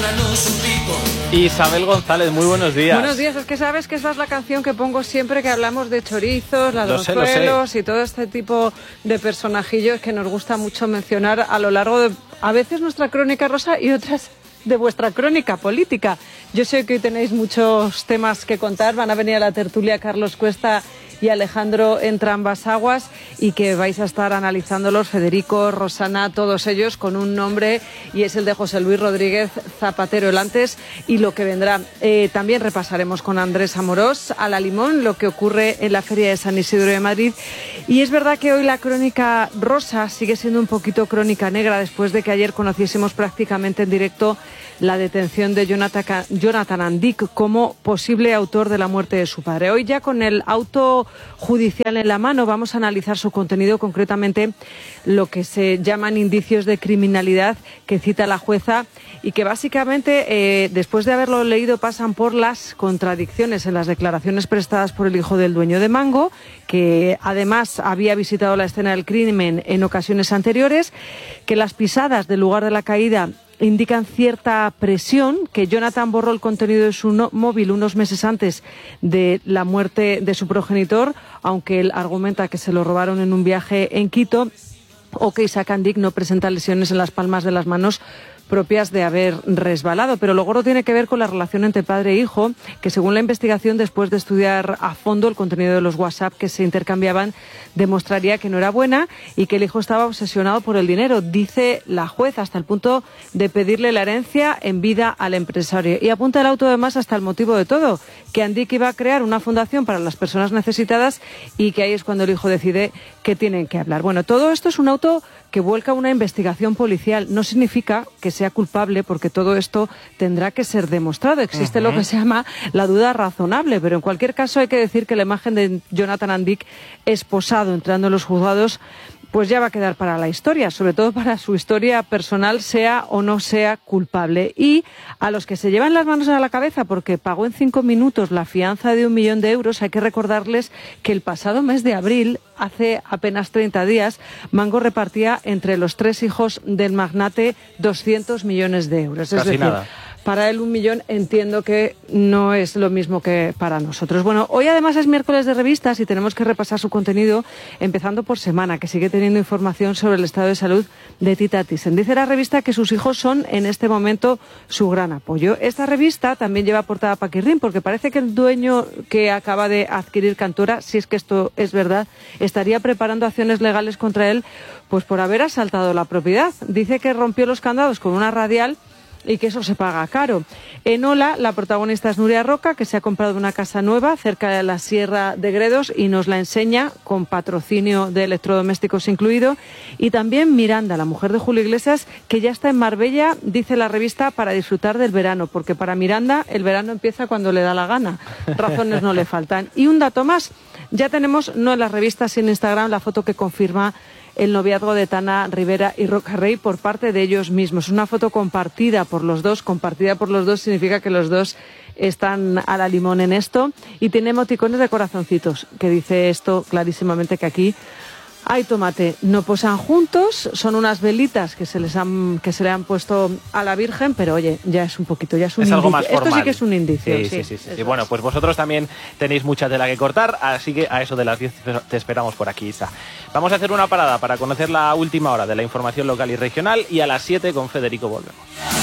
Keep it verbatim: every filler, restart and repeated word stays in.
Isabel González, muy buenos días. Buenos días, es que sabes que esa es la canción que pongo siempre que hablamos de chorizos, la de los sé, suelos y todo este tipo de personajillos que nos gusta mucho mencionar a lo largo de, a veces, nuestra crónica rosa y otras de vuestra crónica política. Yo sé que hoy tenéis muchos temas que contar, van a venir a la tertulia Carlos Cuesta y Alejandro Entrambas-Aguas y que vais a estar analizándolos, Federico, Rosana, todos ellos con un nombre y es el de José Luis Rodríguez Zapatero, el antes y lo que vendrá. Eh, también repasaremos con Andrés Amorós a la Limón lo que ocurre en la Feria de San Isidro de Madrid y es verdad que hoy la crónica rosa sigue siendo un poquito crónica negra después de que ayer conociésemos prácticamente en directo la detención de Jonathan, Jonathan Andic como posible autor de la muerte de su padre. Hoy ya con el auto judicial en la mano vamos a analizar su contenido, concretamente lo que se llaman indicios de criminalidad que cita la jueza y que básicamente eh, después de haberlo leído pasan por las contradicciones en las declaraciones prestadas por el hijo del dueño de Mango, que además había visitado la escena del crimen en ocasiones anteriores, que las pisadas del lugar de la caída indican cierta presión, que Jonathan borró el contenido de su no móvil unos meses antes de la muerte de su progenitor, aunque él argumenta que se lo robaron en un viaje en Quito, o que Isaac Andic no presenta lesiones en las palmas de las manos propias de haber resbalado. Pero lo gordo tiene que ver con la relación entre padre e hijo, que según la investigación, después de estudiar a fondo el contenido de los WhatsApp que se intercambiaban, demostraría que no era buena y que el hijo estaba obsesionado por el dinero, dice la juez, hasta el punto de pedirle la herencia en vida al empresario. Y apunta el auto además hasta el motivo de todo, que Andic iba a crear una fundación para las personas necesitadas y que ahí es cuando el hijo decide que tienen que hablar. Bueno, todo esto es un auto que vuelca una investigación policial. No significa que sea culpable, porque todo esto tendrá que ser demostrado. Existe uh-huh. lo que se llama la duda razonable, pero en cualquier caso hay que decir que la imagen de Jonathan Andic esposado entrando en los juzgados pues ya va a quedar para la historia, sobre todo para su historia personal, sea o no sea culpable. Y a los que se llevan las manos a la cabeza porque pagó en cinco minutos la fianza de un millón de euros, hay que recordarles que el pasado mes de abril, hace apenas treinta días, Mango repartía entre los tres hijos del magnate doscientos millones de euros. Es Casi decir, nada. Para él un millón entiendo que no es lo mismo que para nosotros. Bueno, hoy además es miércoles de revistas y tenemos que repasar su contenido, empezando por Semana, que sigue teniendo información sobre el estado de salud de Tita Thyssen. Dice la revista que sus hijos son en este momento su gran apoyo. Esta revista también lleva portada Paquirrín, porque parece que el dueño que acaba de adquirir Cantora, si es que esto es verdad, estaría preparando acciones legales contra él pues por haber asaltado la propiedad. Dice que rompió los candados con una radial y que eso se paga caro. En Ola, la protagonista es Nuria Roca, que se ha comprado una casa nueva cerca de la Sierra de Gredos y nos la enseña con patrocinio de electrodomésticos incluido. Y también Miranda, la mujer de Julio Iglesias, que ya está en Marbella, dice la revista, para disfrutar del verano, porque para Miranda el verano empieza cuando le da la gana. Razones no le faltan. Y un dato más, ya tenemos, no en las revistas, sino en Instagram, la foto que confirma el noviazgo de Tana Rivera y Roca Rey por parte de ellos mismos. Una foto compartida por los dos. Compartida por los dos significa que los dos están a la limón en esto. Y tiene emoticones de corazoncitos, que dice esto clarísimamente, que aquí hay tomate. No posan juntos, son unas velitas que se les han que se le han puesto a la Virgen, pero oye, ya es un poquito, ya es un es indicio. Algo más formal. Esto sí que es un indicio. Sí, sí, sí. sí, sí. Y bueno, pues vosotros también tenéis mucha tela que cortar, así que a eso de las diez te esperamos por aquí, Isa. Vamos a hacer una parada para conocer la última hora de la información local y regional y a las siete con Federico volvemos.